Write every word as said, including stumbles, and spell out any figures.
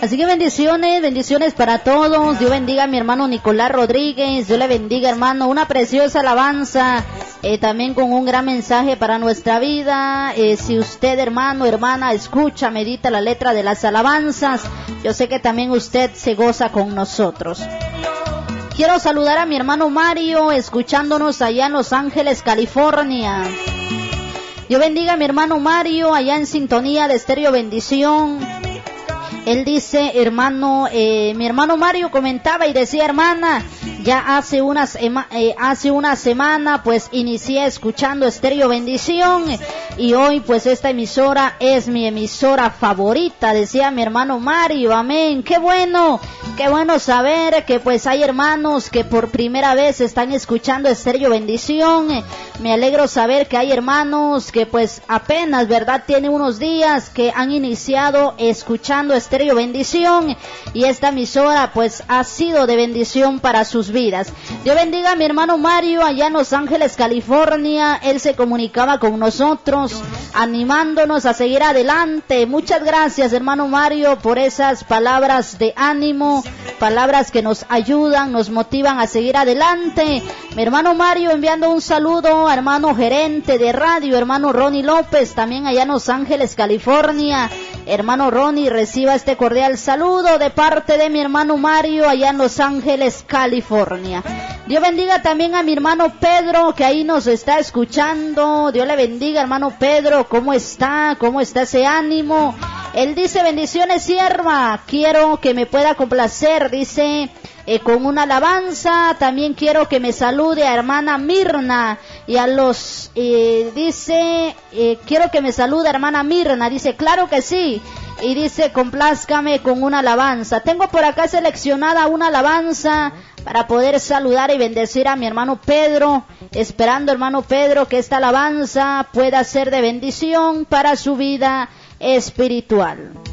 Así que bendiciones, bendiciones para todos. Dios bendiga a mi hermano Nicolás Rodríguez. Dios le bendiga, hermano. Una preciosa alabanza, eh, también con un gran mensaje para nuestra vida. Eh, si usted, hermano, hermana, escucha, medita la letra de las alabanzas, yo sé que también usted se goza con nosotros. Quiero saludar a mi hermano Mario, escuchándonos allá en Los Ángeles, California. Dios bendiga a mi hermano Mario, allá en sintonía de Estéreo Bendición. Él dice, hermano, eh, mi hermano Mario comentaba y decía, hermana, ya hace una, eh, hace una semana pues inicié escuchando Estéreo Bendición y hoy pues esta emisora es mi emisora favorita, decía mi hermano Mario. Amén, qué bueno, qué bueno saber que pues hay hermanos que por primera vez están escuchando Estéreo Bendición. Me alegro saber que hay hermanos que pues apenas, verdad, tienen unos días que han iniciado escuchando Estéreo Bendición y esta emisora pues ha sido de bendición para sus vidas. Dios bendiga a mi hermano Mario allá en Los Ángeles, California. Él se comunicaba con nosotros animándonos a seguir adelante. Muchas gracias, hermano Mario, por esas palabras de ánimo, palabras que nos ayudan, nos motivan a seguir adelante. Mi hermano Mario enviando un saludo a hermano gerente de radio, hermano Ronnie López, también allá en Los Ángeles, California. Hermano Ronnie, reciba este cordial saludo de parte de mi hermano Mario allá en Los Ángeles, California. Dios bendiga también a mi hermano Pedro, que ahí nos está escuchando. Dios le bendiga, hermano Pedro. ¿Cómo está? ¿Cómo está ese ánimo? Él dice, bendiciones, sierva. Quiero que me pueda complacer, dice, eh, con una alabanza. También quiero que me salude a hermana Mirna y a los, eh, dice, eh, quiero que me salude a hermana Mirna. Dice, claro que sí. Y dice, complázcame con una alabanza. Tengo por acá seleccionada una alabanza para poder saludar y bendecir a mi hermano Pedro, esperando, hermano Pedro, que esta alabanza pueda ser de bendición para su vida espiritual.